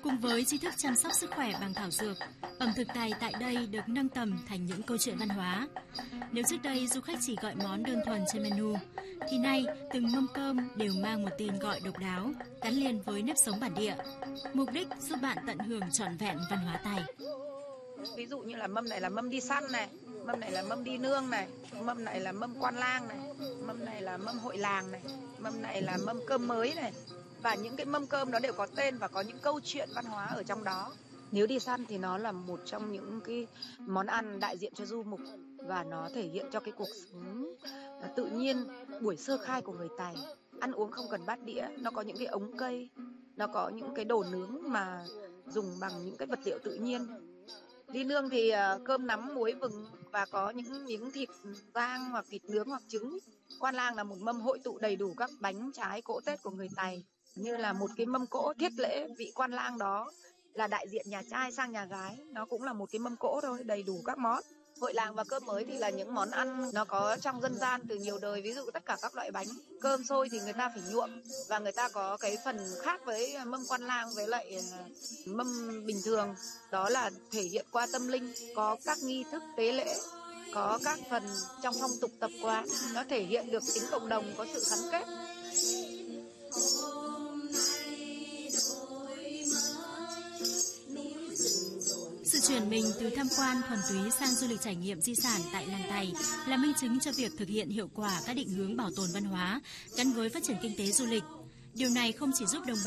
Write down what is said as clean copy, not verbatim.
Cùng với tri thức chăm sóc sức khỏe bằng thảo dược, ẩm thực Tày tại đây được nâng tầm thành những câu chuyện văn hóa. Nếu trước đây du khách chỉ gọi món đơn thuần trên menu, thì nay từng mâm cơm đều mang một tên gọi độc đáo, gắn liền với nếp sống bản địa. Mục đích giúp bạn tận hưởng trọn vẹn văn hóa Tày. Ví dụ như là mâm này là mâm đi săn này, mâm này là mâm đi nương này, mâm này là mâm quan lang này, mâm này là mâm hội làng này, mâm này là mâm cơm mới này. Và những cái mâm cơm đó đều có tên và có những câu chuyện văn hóa ở trong đó. Nếu đi săn thì nó là một trong những cái món ăn đại diện cho du mục và nó thể hiện cho cái cuộc sống tự nhiên, buổi sơ khai của người Tày. Ăn uống không cần bát đĩa, nó có những cái ống cây, nó có những cái đồ nướng mà dùng bằng những cái vật liệu tự nhiên. Đi nương thì cơm nắm muối vừng và có những miếng thịt rang hoặc thịt nướng hoặc trứng. Quan lang là một mâm hội tụ đầy đủ các bánh trái cỗ Tết của người Tày, như là một cái mâm cỗ thiết lễ. Vị quan lang đó là đại diện nhà trai sang nhà gái, nó cũng là một cái mâm cỗ thôi, đầy đủ các món. Hội làng và cơm mới thì là những món ăn nó có trong dân gian từ nhiều đời, ví dụ tất cả các loại bánh. Cơm xôi thì người ta phải nhuộm và người ta có cái phần khác với mâm quan lang với lại mâm bình thường, đó là thể hiện qua tâm linh, có các nghi thức tế lễ, có các phần trong phong tục tập quán, nó thể hiện được tính cộng đồng, có sự gắn kết. Sự chuyển mình từ tham quan thuần túy sang du lịch trải nghiệm di sản tại làng Tày là minh chứng cho việc thực hiện hiệu quả các định hướng bảo tồn văn hóa gắn với phát triển kinh tế du lịch. Điều này không chỉ giúp đồng bào